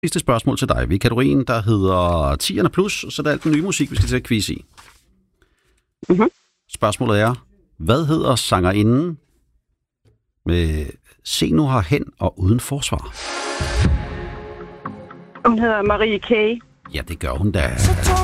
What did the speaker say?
Sidste spørgsmål til dig. Vi er kategorien, der hedder 10'erne plus, så det er alt den nye musik, vi skal til at quiz i. Mhm. Spørgsmålet er, hvad hedder sangerinden med Se nu herhen og uden forsvar? Hun hedder Marie K. Ja, det gør hun da.